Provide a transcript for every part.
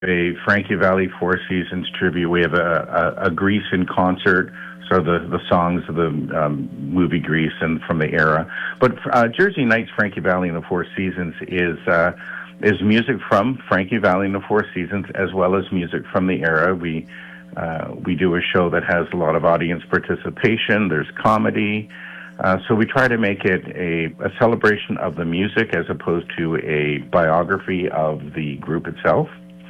a Frankie Valli Four Seasons tribute. We have a Grease in concert, so the songs of the movie Grease and from the era. But Jersey Nights, Frankie Valli and the Four Seasons is music from Frankie Valli and the Four Seasons, as well as music from the era. We do a show that has a lot of audience participation. There's comedy. So we try to make it a celebration of the music as opposed to a biography of the group itself.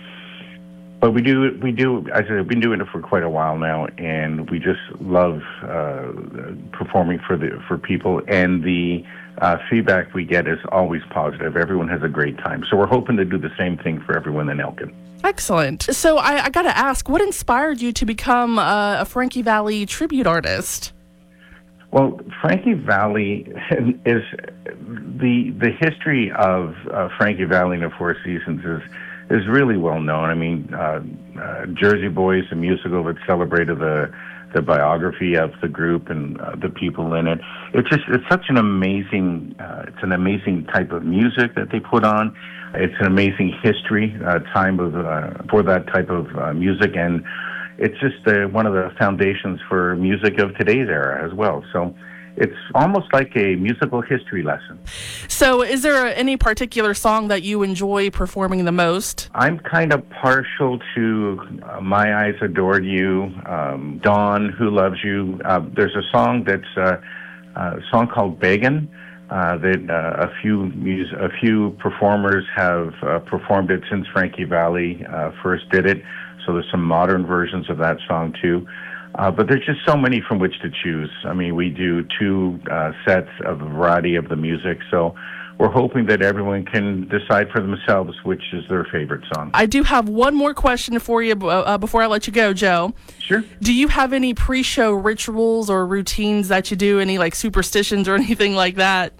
But we do. As I've been doing it for quite a while now, and we just love performing for people. And the feedback we get is always positive. Everyone has a great time. So we're hoping to do the same thing for everyone in Elkin. Excellent. So I got to ask, what inspired you to become a Frankie Valli tribute artist? Well, Frankie Valli is the history of Frankie Valli and the Four Seasons is really well known. I mean, Jersey Boys, a musical that celebrated the biography of the group and the people in it. It's such an amazing type of music that they put on. It's an amazing history time for that type of music, and it's just one of the foundations for music of today's era as well. So it's almost like a musical history lesson. So is there any particular song that you enjoy performing the most? I'm kind of partial to My Eyes Adored You, Dawn, Who Loves You. There's a song that's a song called Beggin' that a few performers have performed it since Frankie Valli first did it. So there's some modern versions of that song too. But there's just so many from which to choose. I mean, we do two sets of a variety of the music, so we're hoping that everyone can decide for themselves which is their favorite song. I do have one more question for you before I let you go, Joe. Sure. Do you have any pre-show rituals or routines that you do, any like superstitions or anything like that?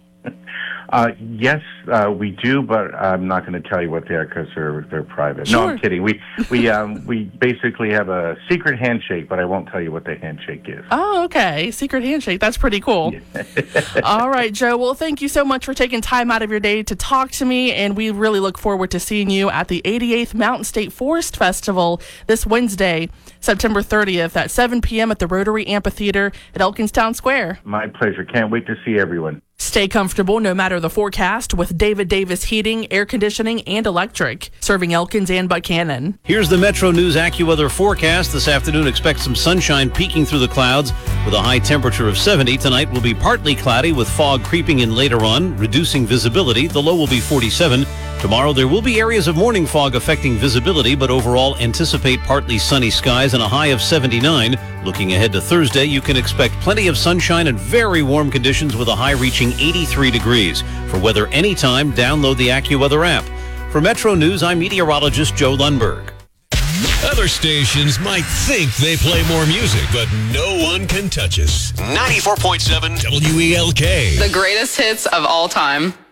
Yes, we do, but I'm not going to tell you what they are because they're private. Sure. No, I'm kidding. We basically have a secret handshake, but I won't tell you what the handshake is. Oh, okay. Secret handshake. That's pretty cool. All right, Joe. Well, thank you so much for taking time out of your day to talk to me, and we really look forward to seeing you at the 88th Mountain State Forest Festival this Wednesday, September 30th at 7 p.m. at the Rotary Amphitheater at Elkinstown Square. My pleasure. Can't wait to see everyone. Stay comfortable no matter the forecast with David Davis Heating, Air Conditioning, and Electric, serving Elkins and Buchanan. Here's the Metro News AccuWeather forecast. This afternoon, expect some sunshine peeking through the clouds with a high temperature of 70. Tonight will be partly cloudy with fog creeping in later on, reducing visibility. The low will be 47. Tomorrow, there will be areas of morning fog affecting visibility, but overall anticipate partly sunny skies and a high of 79. Looking ahead to Thursday, you can expect plenty of sunshine and very warm conditions with a high reaching 83 degrees. For weather anytime, download the AccuWeather app. For Metro News, I'm meteorologist Joe Lundberg. Other stations might think they play more music, but no one can touch us. 94.7 WELK. The greatest hits of all time.